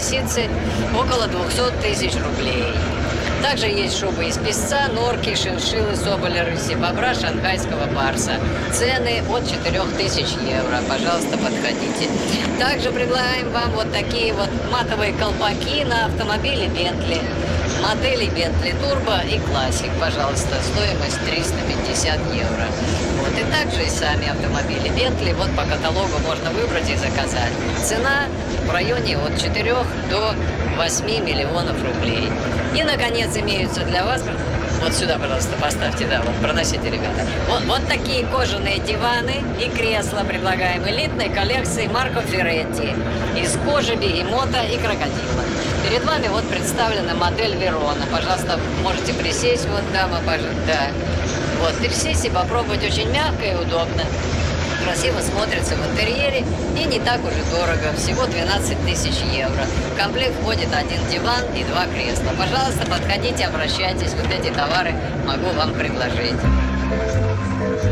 ситцы около 200 тысяч рублей. Также есть шубы из песца, норки, шиншиллы, соболя, рыси, бобра, шанхайского барса. Цены от 4000 евро. Пожалуйста, подходите. Также предлагаем вам вот такие вот матовые колпаки на автомобиле Bentley. Модели Bentley Turbo и Classic, пожалуйста, стоимость 350 евро. Вот, и также и сами автомобили Bentley, вот по каталогу можно выбрать и заказать. Цена в районе от 4 до 8 миллионов рублей. И, наконец, имеются для вас, вот сюда, пожалуйста, поставьте, да, вот, проносите, ребята. Вот такие кожаные диваны и кресла предлагаем элитной коллекции Марко Ферретти из кожи бегемота и крокодила. Перед вами вот представлена модель Верона. Пожалуйста, можете присесть, вот, дама, да. Вот, пересесть и попробовать, очень мягко и удобно. Красиво смотрится в интерьере и не так уже дорого, всего 12 тысяч евро. В комплект входит один диван и 2 кресла. Пожалуйста, подходите, обращайтесь, вот эти товары могу вам предложить.